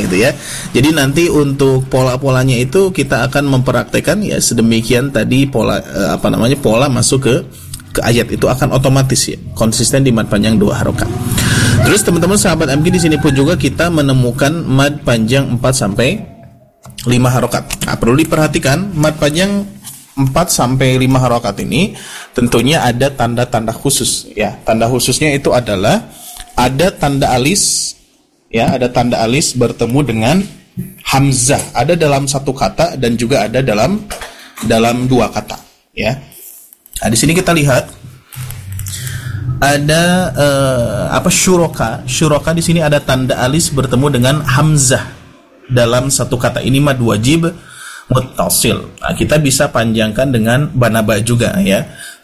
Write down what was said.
gitu ya. Jadi nanti untuk pola-polanya itu kita akan mempraktekkan ya sedemikian tadi pola pola masuk ke ayat itu akan otomatis ya konsisten di mad panjang 2 harokat. Terus teman-teman sahabat MG di sini pun juga kita menemukan mad panjang 4 sampai 5 harokat. Nah, perlu diperhatikan mad panjang 4 sampai 5 harokat ini tentunya ada tanda-tanda khusus ya. Tanda khususnya itu adalah ada tanda alis ya, ada tanda alis bertemu dengan hamzah, ada dalam satu kata dan juga ada dalam 2 kata ya. Nah, di sini kita lihat ada syuroka di sini ada tanda alis bertemu dengan hamzah dalam satu kata. Ini mad wajib muttasil. Nah, kita bisa panjangkan dengan banaba juga ya.